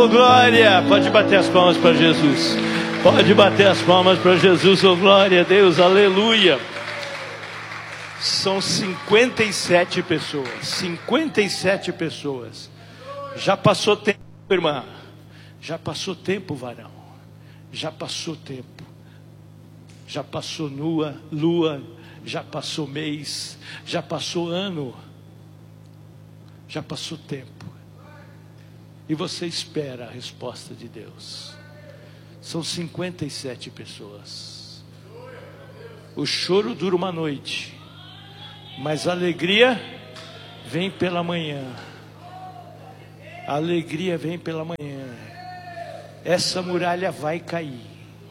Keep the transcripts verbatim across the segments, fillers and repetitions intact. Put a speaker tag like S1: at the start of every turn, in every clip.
S1: Oh, glória! Pode bater as palmas para Jesus. Pode bater as palmas para Jesus. Oh, glória a Deus, aleluia. São cinquenta e sete pessoas. cinquenta e sete pessoas. Já passou tempo, irmã. Já passou tempo, varão. Já passou tempo. Já passou nua, lua. Já passou mês. Já passou ano. Já passou tempo. E você espera a resposta de Deus. São cinquenta e sete pessoas. O choro dura uma noite, mas a alegria vem pela manhã. A alegria vem pela manhã. Essa muralha vai cair.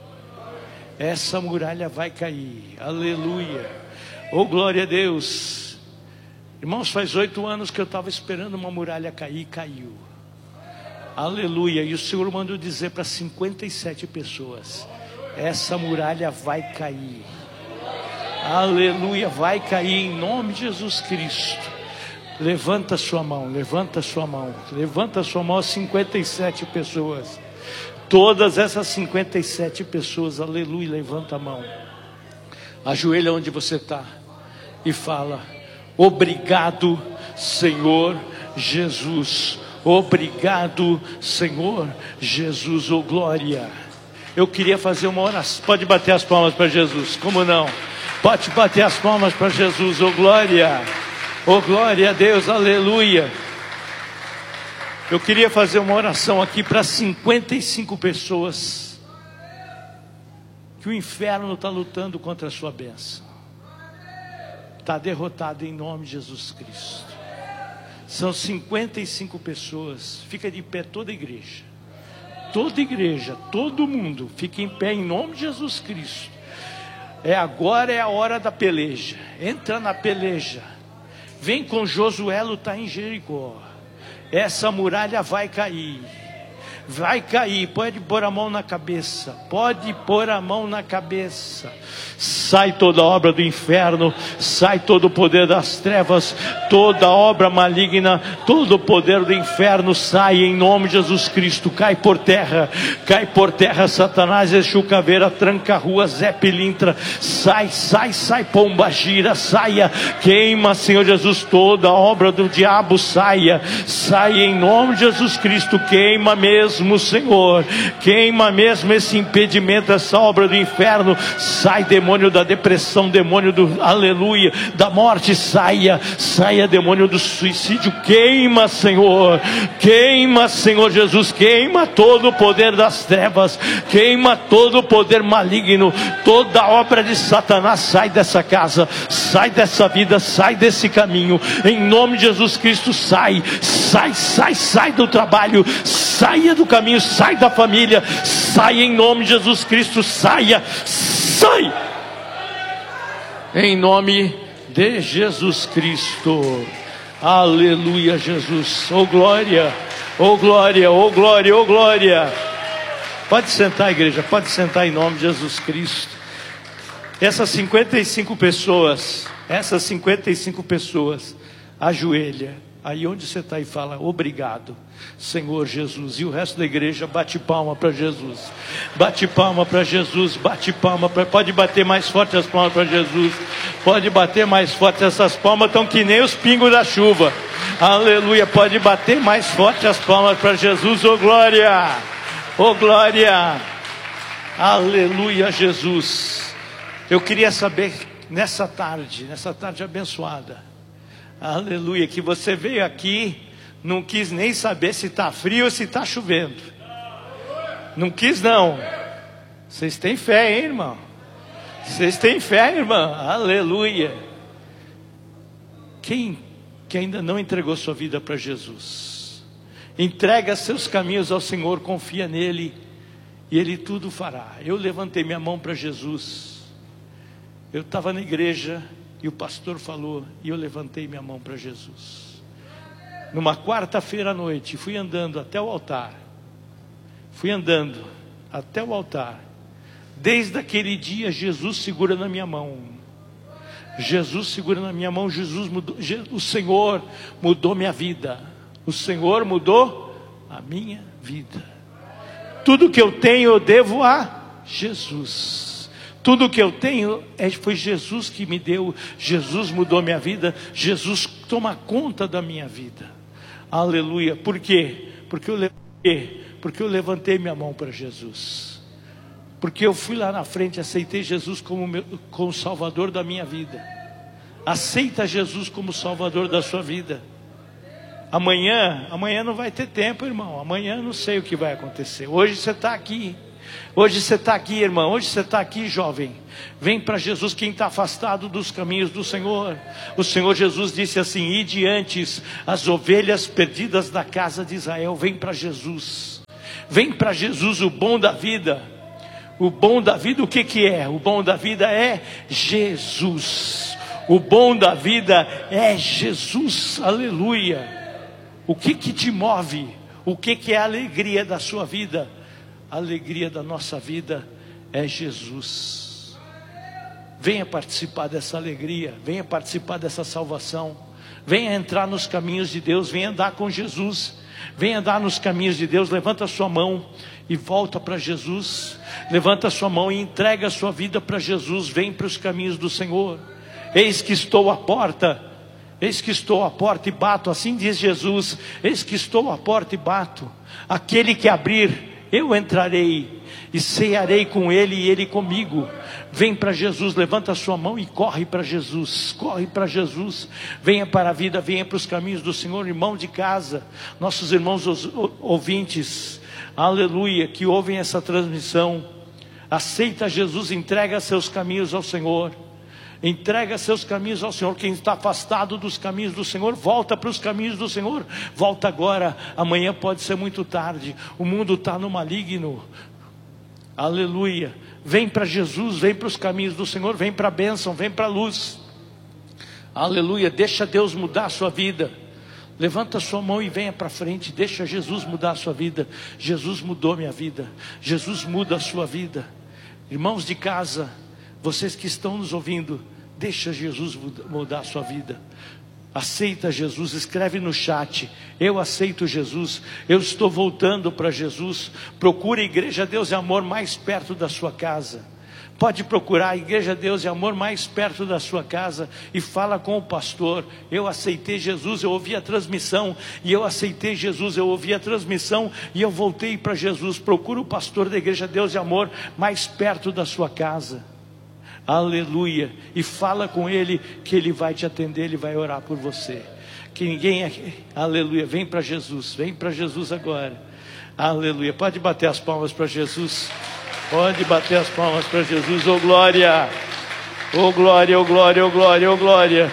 S1: Essa muralha vai cair. Aleluia. Oh, glória a Deus. Irmãos, faz oito anos que eu estava esperando uma muralha cair e caiu. Aleluia. E o Senhor mandou dizer para cinquenta e sete pessoas: essa muralha vai cair. Aleluia, vai cair em nome de Jesus Cristo. Levanta sua mão, levanta sua mão, levanta sua mão, cinquenta e sete pessoas. Todas essas cinquenta e sete pessoas, aleluia, levanta a mão. Ajoelha onde você está e fala: obrigado, Senhor Jesus. Obrigado, Senhor Jesus, oh glória. Eu queria fazer uma oração. Pode bater as palmas para Jesus, como não? Pode bater as palmas para Jesus, oh glória. Oh glória a Deus, aleluia. Eu queria fazer uma oração aqui para cinquenta e cinco pessoas que o inferno está lutando contra a sua bênção. Está derrotado em nome de Jesus Cristo. São cinquenta e cinco pessoas. Fica de pé toda a igreja. Toda a igreja, todo mundo. Fica em pé em nome de Jesus Cristo. É agora, é a hora da peleja. Entra na peleja. Vem com Josué lutar em Jericó. Essa muralha vai cair. Vai cair. Pode pôr a mão na cabeça. Pode pôr a mão na cabeça. Sai toda obra do inferno. Sai todo o poder das trevas. Toda obra maligna. Todo o poder do inferno sai em nome de Jesus Cristo. Cai por terra. Cai por terra, Satanás, Exu Caveira, Tranca Rua, Zé Pilintra. Sai, sai, sai, pomba gira. Saia. Queima, Senhor Jesus, toda a obra do diabo. Saia. Saia em nome de Jesus Cristo. Queima mesmo, Senhor. Queima mesmo esse impedimento, essa obra do inferno. Sai, demônio da depressão, demônio do, aleluia, da morte. Saia, saia, demônio do suicídio. Queima, Senhor. Queima, Senhor Jesus. Queima todo o poder das trevas. Queima todo o poder maligno. Toda obra de Satanás sai dessa casa. Sai dessa vida. Sai desse caminho. Em nome de Jesus Cristo, sai. Sai, sai, sai do trabalho. Saia do caminho. Sai da família. Sai em nome de Jesus Cristo. Saia. Sai. Em nome de Jesus Cristo. Aleluia, Jesus. Oh glória, oh glória, oh glória, oh glória. Pode sentar, igreja, pode sentar em nome de Jesus Cristo. Essas cinquenta e cinco pessoas, essas cinquenta e cinco pessoas, ajoelha aí onde você está e fala: obrigado, Senhor Jesus. E o resto da igreja bate palma para Jesus. Bate palma para Jesus. Bate palma pra... Pode bater mais forte as palmas para Jesus. Pode bater mais forte. Essas palmas estão que nem os pingos da chuva. Aleluia. Pode bater mais forte as palmas para Jesus. Oh glória. Oh glória. Aleluia, Jesus. Eu queria saber nessa tarde, nessa tarde abençoada, aleluia, que você veio aqui, não quis nem saber se está frio ou se está chovendo. Não quis não. Vocês têm fé, hein, irmão? Vocês têm fé, irmã? Aleluia. Quem que ainda não entregou sua vida para Jesus, entrega seus caminhos ao Senhor, confia nele e Ele tudo fará. Eu levantei minha mão para Jesus. Eu estava na igreja e o pastor falou, e eu levantei minha mão para Jesus. Numa quarta-feira à noite, fui andando até o altar. Fui andando até o altar. Desde aquele dia, Jesus segura na minha mão. Jesus segura na minha mão. Jesus mudou, o Senhor mudou minha vida. O Senhor mudou a minha vida. Tudo que eu tenho eu devo a Jesus. Tudo que eu tenho é, foi Jesus que me deu. Jesus mudou minha vida. Jesus toma conta da minha vida. Aleluia. Por quê? Porque eu levantei, porque eu levantei minha mão para Jesus. Porque eu fui lá na frente e aceitei Jesus como, meu, como Salvador da minha vida. Aceita Jesus como Salvador da sua vida. Amanhã, amanhã não vai ter tempo, irmão. Amanhã não sei o que vai acontecer. Hoje você está aqui. Hoje você está aqui, irmão. Hoje você está aqui, jovem. Vem para Jesus quem está afastado dos caminhos do Senhor. O Senhor Jesus disse assim: ide antes as ovelhas perdidas da casa de Israel. Vem para Jesus. Vem para Jesus, o bom da vida. O bom da vida, o que que é? O bom da vida é Jesus. O bom da vida é Jesus. Aleluia. O que que te move? O que que é a alegria da sua vida? A alegria da nossa vida é Jesus. Venha participar dessa alegria. Venha participar dessa salvação. Venha entrar nos caminhos de Deus. Venha andar com Jesus. Venha andar nos caminhos de Deus. Levanta a sua mão e volta para Jesus. Levanta a sua mão e entrega a sua vida para Jesus. Vem para os caminhos do Senhor. Eis que estou à porta. Eis que estou à porta e bato. Assim diz Jesus: eis que estou à porta e bato. Aquele que abrir, eu entrarei e cearei com ele e ele comigo. Vem para Jesus, levanta a sua mão e corre para Jesus. Corre para Jesus. Venha para a vida, venha para os caminhos do Senhor. Irmão de casa, nossos irmãos ouvintes, aleluia, que ouvem essa transmissão, aceita Jesus, entrega seus caminhos ao Senhor. Entrega seus caminhos ao Senhor. Quem está afastado dos caminhos do Senhor, volta para os caminhos do Senhor. Volta agora, amanhã pode ser muito tarde. O mundo está no maligno. Aleluia. Vem para Jesus, vem para os caminhos do Senhor. Vem para a bênção, vem para a luz. Aleluia. Deixa Deus mudar a sua vida. Levanta a sua mão e venha para frente. Deixa Jesus mudar a sua vida. Jesus mudou minha vida. Jesus muda a sua vida. Irmãos de casa, vocês que estão nos ouvindo, deixa Jesus mudar a sua vida. Aceita Jesus, escreve no chat: eu aceito Jesus, eu estou voltando para Jesus. Procura a Igreja Deus e Amor mais perto da sua casa. Pode procurar a Igreja Deus e Amor mais perto da sua casa e fala com o pastor: eu aceitei Jesus, eu ouvi a transmissão e eu aceitei Jesus, eu ouvi a transmissão e eu voltei para Jesus. Procura o pastor da Igreja Deus e Amor mais perto da sua casa. Aleluia. E fala com ele que ele vai te atender, ele vai orar por você. Que ninguém aqui, aleluia, vem para Jesus, vem para Jesus agora. Aleluia. Pode bater as palmas para Jesus. Pode bater as palmas para Jesus. Oh glória, oh glória, oh glória, oh glória, oh glória.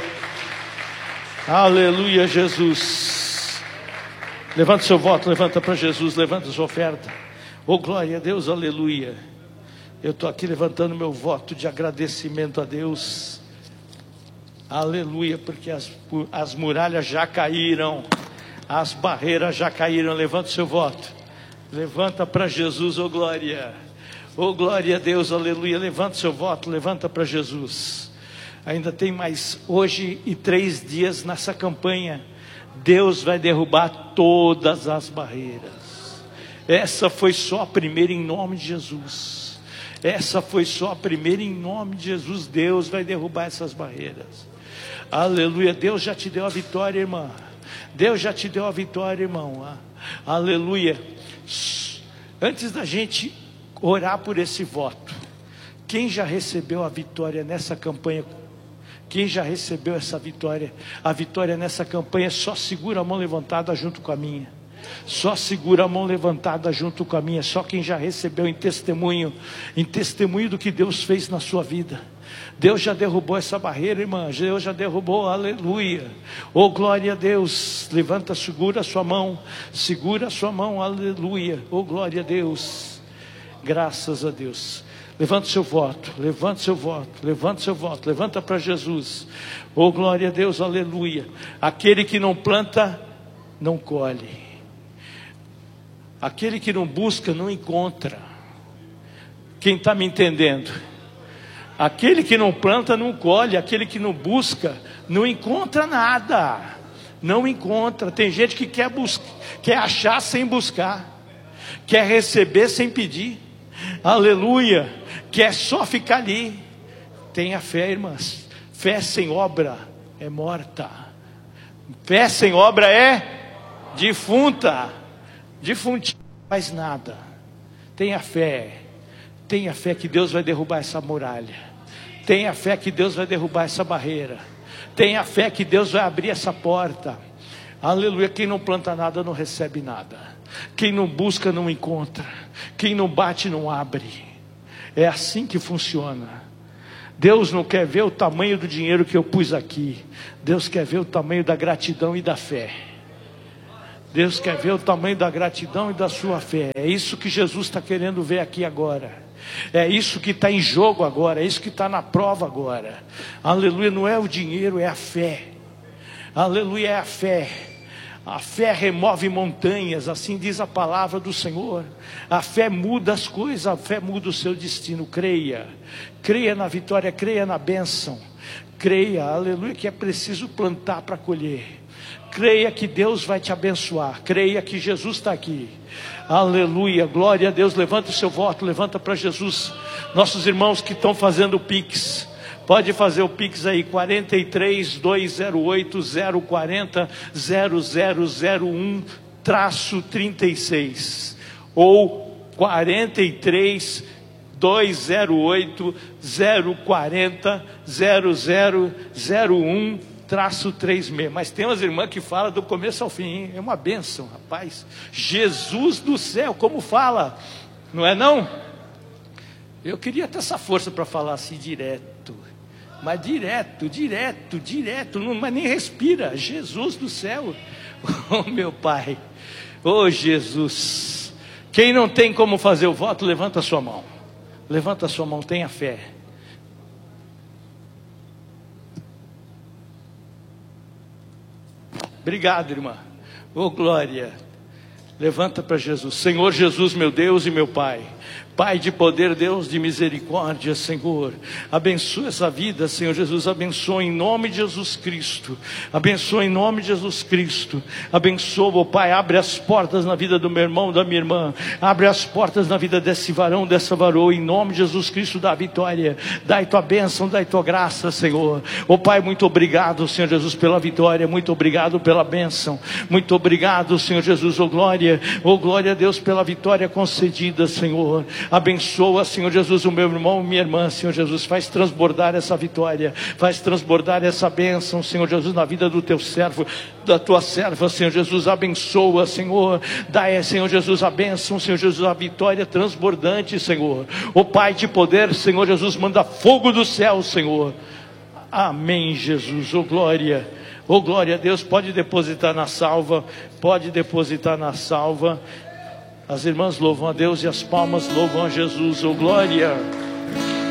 S1: Aleluia, Jesus. Levanta seu voto, levanta para Jesus, levanta sua oferta. Oh glória a Deus, aleluia. Eu estou aqui levantando meu voto de agradecimento a Deus. Aleluia, porque as, as muralhas já caíram, as barreiras já caíram. Levanta o seu voto, levanta para Jesus, oh glória, oh glória a Deus, aleluia. Levanta o seu voto, levanta para Jesus. Ainda tem mais hoje e três dias nessa campanha. Deus vai derrubar todas as barreiras. Essa foi só a primeira, em nome de Jesus. Essa foi só a primeira, em nome de Jesus. Deus vai derrubar essas barreiras. Aleluia. Deus já te deu a vitória, irmã. Deus já te deu a vitória, irmão. Aleluia. Antes da gente orar por esse voto, quem já recebeu a vitória nessa campanha? Quem já recebeu essa vitória? A vitória nessa campanha, só segura a mão levantada junto com a minha. Só segura a mão levantada junto com a minha. Só quem já recebeu em testemunho, em testemunho do que Deus fez na sua vida. Deus já derrubou essa barreira, irmã. Deus já derrubou, aleluia. Oh glória a Deus. Levanta, segura a sua mão. Segura a sua mão, aleluia. Oh glória a Deus. Graças a Deus. Levanta o seu voto, levanta o seu voto, levanta o seu voto, levanta para Jesus. Oh glória a Deus, aleluia. Aquele que não planta, não colhe. Aquele que não busca, não encontra. Quem está me entendendo? Aquele que não planta, não colhe. Aquele que não busca, não encontra nada. Não encontra. Tem gente que quer, buscar, quer achar sem buscar. quer receber sem pedir, aleluia, quer só ficar ali. Tenha fé, irmãs. Fé sem obra é morta. Fé sem obra é defunta. Defuntinho, não faz nada. Tenha fé. Tenha fé que Deus vai derrubar essa muralha. Tenha fé que Deus vai derrubar essa barreira. Tenha fé que Deus vai abrir essa porta. Aleluia. Quem não planta nada não recebe nada. Quem não busca não encontra. Quem não bate não abre. É assim que funciona. Deus não quer ver o tamanho do dinheiro que eu pus aqui. Deus quer ver o tamanho da gratidão e da fé. Deus quer ver o tamanho da gratidão e da sua fé. É isso que Jesus está querendo ver aqui agora. É isso que está em jogo agora. É isso que está na prova agora. Aleluia, não é o dinheiro, é a fé. Aleluia, é a fé. A fé remove montanhas, assim diz a palavra do Senhor. A fé muda as coisas, a fé muda o seu destino. Creia, creia na vitória, creia na bênção. Creia, aleluia, que é preciso plantar para colher. Creia que Deus vai te abençoar. Creia que Jesus está aqui. Aleluia, glória a Deus. Levanta o seu voto, levanta para Jesus. Nossos irmãos que estão fazendo o Pix, pode fazer o Pix aí, quarenta e três, dois zero oito, zero quarenta, zero zero zero um, traço trinta e seis. Ou quarenta e três, dois zero oito, zero quarenta, zero zero zero um, traço trinta e seis. Mas tem umas irmãs que falam do começo ao fim, hein? É uma bênção, rapaz. Jesus do céu, como fala? Não é não? Eu queria ter essa força para falar assim direto. Mas direto, direto, direto, não, mas nem respira. Jesus do céu, oh meu Pai, oh Jesus. Quem não tem como fazer o voto, levanta a sua mão. Levanta a sua mão, tenha fé. Obrigado, irmã. Oh glória. Levanta para Jesus. Senhor Jesus, meu Deus e meu Pai. Pai de poder, Deus de misericórdia, Senhor, abençoa essa vida, Senhor Jesus, abençoa em nome de Jesus Cristo, abençoa em nome de Jesus Cristo, abençoa, oh Pai, abre as portas na vida do meu irmão, da minha irmã, abre as portas na vida desse varão, dessa varoa, em nome de Jesus Cristo, dá vitória, dai tua bênção, dai tua graça, Senhor, oh Pai, muito obrigado, Senhor Jesus, pela vitória, muito obrigado pela bênção, muito obrigado, Senhor Jesus, oh glória, oh glória a Deus pela vitória concedida, Senhor. Abençoa, Senhor Jesus, o meu irmão, minha irmã, Senhor Jesus, faz transbordar essa vitória, faz transbordar essa bênção, Senhor Jesus, na vida do teu servo, da tua serva, Senhor Jesus, abençoa, Senhor, dá, Senhor Jesus, a bênção, Senhor Jesus, a vitória transbordante, Senhor, o Pai de poder, Senhor Jesus, manda fogo do céu, Senhor, amém, Jesus, oh glória, oh glória a Deus, pode depositar na salva, pode depositar na salva. As irmãs louvam a Deus e as palmas louvam a Jesus, oh glória.